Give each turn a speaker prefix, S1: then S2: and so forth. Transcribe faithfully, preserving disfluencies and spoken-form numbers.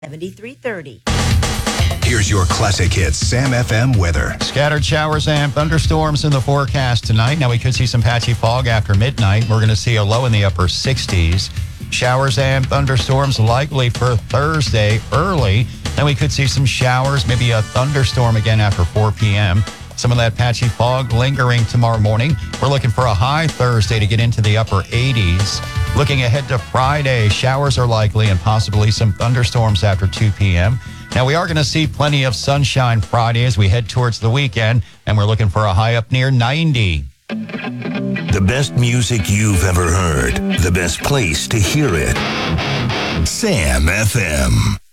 S1: seventy-three thirty.
S2: Here's your classic hits Sam F M weather.
S3: Scattered showers and thunderstorms in the forecast tonight. Now we could see some patchy fog after midnight. We're going to see a low in the upper sixties. Showers and thunderstorms likely for Thursday early. Then we could see some showers, maybe a thunderstorm again after four p.m. Some of that patchy fog lingering tomorrow morning. We're looking for a high Thursday to get into the upper eighties. Looking ahead to Friday, showers are likely and possibly some thunderstorms after two p.m. Now, we are going to see plenty of sunshine Friday as we head towards the weekend, and we're looking for a high up near ninety.
S2: The best music you've ever heard. The best place to hear it. Sam F M.